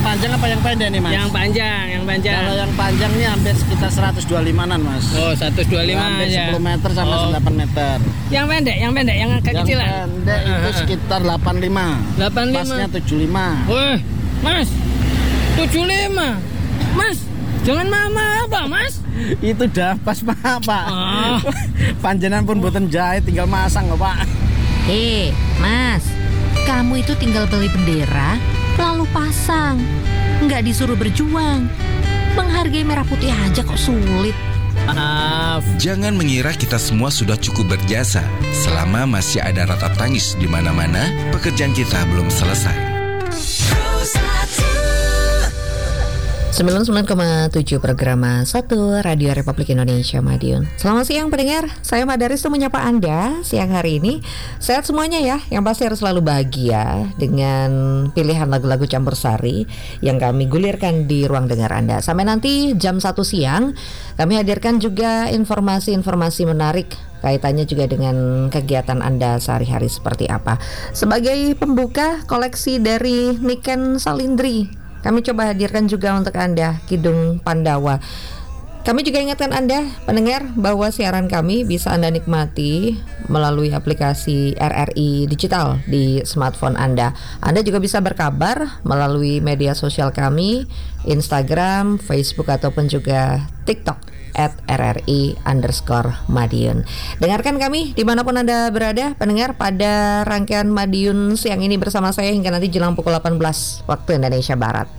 panjang apa yang pendek nih, Mas? Yang panjang. Kalau yang panjang nih hampir sekitar 125-an, Mas. Oh, 125 hampir ya. 10 meter sama 8 meter. Yang pendek, yang kekecilan. Yang pendek itu sekitar 85. 85. Pasnya 75. Wih, Mas. 75. Mas, jangan mama apa, Mas? Itu dah pas Pak. Oh. Panjenengan pun boten jahit, tinggal masang kok, Pak. Mas, kamu itu tinggal beli bendera, lalu pasang. Nggak disuruh berjuang. Menghargai merah putih aja kok sulit. Maaf. Jangan mengira kita semua sudah cukup berjasa. Selama masih ada ratap tangis di mana-mana, pekerjaan kita belum selesai. 99,7 Programa 1 Radio Republik Indonesia Madiun. Selamat siang pendengar, saya Madaris tuh menyapa Anda siang hari ini. Sehat semuanya ya, yang pasti harus selalu bahagia dengan pilihan lagu-lagu campur sari yang kami gulirkan di ruang dengar Anda. Sampai nanti jam 1 siang kami hadirkan juga informasi-informasi menarik kaitannya juga dengan kegiatan Anda sehari-hari seperti apa. Sebagai pembuka koleksi dari Niken Salindri, kami coba hadirkan juga untuk Anda Kidung Pandawa. Kami juga ingatkan Anda pendengar bahwa siaran kami bisa Anda nikmati melalui aplikasi RRI Digital di smartphone Anda. Anda juga bisa berkabar melalui media sosial kami, Instagram, Facebook ataupun juga TikTok @RRI_Madiun. Dengarkan kami dimanapun Anda berada pendengar pada rangkaian Madiun siang ini bersama saya hingga nanti jelang pukul 18 waktu Indonesia Barat.